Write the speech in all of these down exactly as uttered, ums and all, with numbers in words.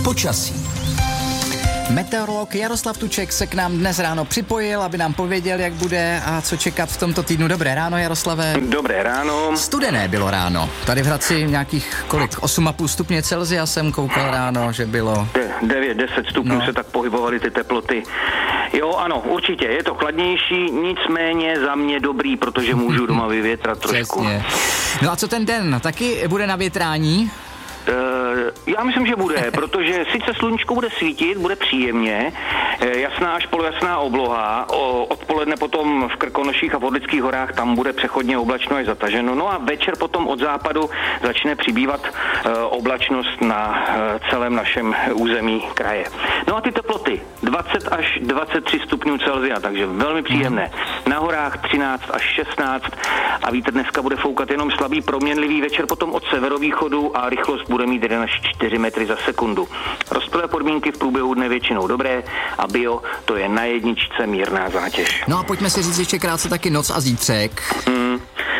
počasí. Meteorolog Jaroslav Tuček se k nám dnes ráno připojil, aby nám pověděl, jak bude a co čekat v tomto týdnu. Dobré ráno, Jaroslave. Dobré ráno. Studené bylo ráno. Tady v Hradci nějakých kolik? osm a půl stupně Celsia jsem koukal ráno, že bylo. devět deset stupňů No. se tak pohybovaly ty teploty. Jo, ano, určitě, je to chladnější, nicméně za mě dobrý, protože můžu doma vyvětrat trošku. Přesně. No a co ten den? Taky bude na větrání? Uh, já myslím, že bude, protože sice sluníčko bude svítit, bude příjemně, uh, jasná až polojasná obloha, o, odpoledne potom v Krkonoších a v Orlických horách tam bude přechodně oblačno až zataženo, no a večer potom od západu začne přibývat uh, oblačnost na uh, celém našem území kraje. No a ty teploty dvacet až dvacet tři stupňů Celsia, takže velmi příjemné. Na horách třináct až šestnáct a vítr dneska bude foukat jenom slabý proměnlivý, večer potom od severovýchodu a rychlost bude mít jeden až čtyři metry za sekundu. Rozptylé podmínky v průběhu dne většinou dobré a bio to je na jedničce mírná zátěž. No a pojďme si říct ještě krátce taky noc a zítřek. Hmm.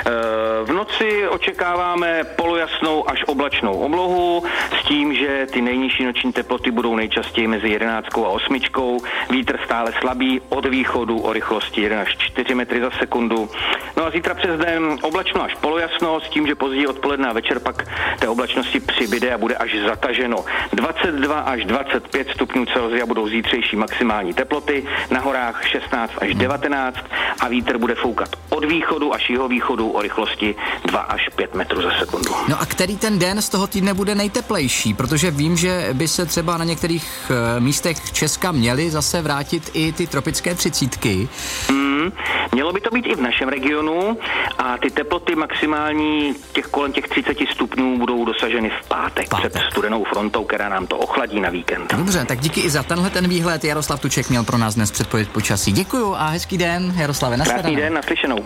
V noci očekáváme polojasnou až oblačnou oblohu s tím, že ty nejnižší noční teploty budou nejčastěji mezi jedenáctkou a osmičkou. Vítr stále slabý od východu o rychlosti jeden až čtyři metry za sekundu. No a zítra přes den oblačno až polojasno s tím, že později odpoledne a večer pak té oblačnosti přibyde a bude až zataženo. dvacet dva až dvacet pět stupňů Celsia budou zítřejší maximální teploty, na horách šestnáct až devatenáct a vítr bude foukat od východu až jihovýchodu o rychlosti dva až pět metrů za sekundu. No a který ten den z toho týdne bude nejteplejší? Protože vím, že by se třeba na některých e, místech Česka měly zase vrátit i ty tropické třicítky. Mm, mělo by to být i v našem regionu a ty teploty maximální těch kolem těch třicet stupňů budou dosaženy v pátek, pátek. před studenou frontou, která nám to ochladí na víkend. Dobře, tak díky i za tenhle ten výhled. Jaroslav Tuček měl pro nás dnes předpověď počasí. Děkuju a hezký den, Jaroslave, nashledanou. Krásný den, naslyšenou.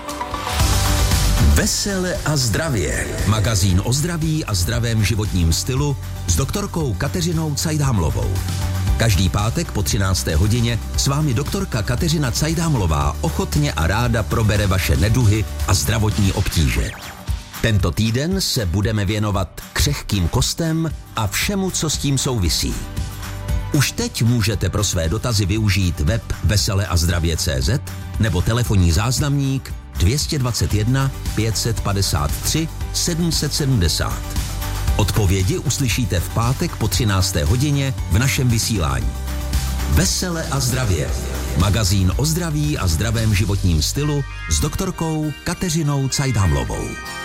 Vesele a zdravě. Magazín o zdraví a zdravém životním stylu s doktorkou Kateřinou Cajdhamlovou. Každý pátek po třinácté hodině s vámi doktorka Kateřina Cajdhamlová ochotně a ráda probere vaše neduhy a zdravotní obtíže. Tento týden se budeme věnovat křehkým kostem a všemu, co s tím souvisí. Už teď můžete pro své dotazy využít web vesele a zdravě tečka cé zet nebo telefonní záznamník dvě stě dvacet jedna pět set padesát tři sedm set sedmdesát. Odpovědi uslyšíte v pátek po třinácté hodině v našem vysílání. Vesele a zdravě. Magazín o zdraví a zdravém životním stylu s doktorkou Kateřinou Cajdhamlovou.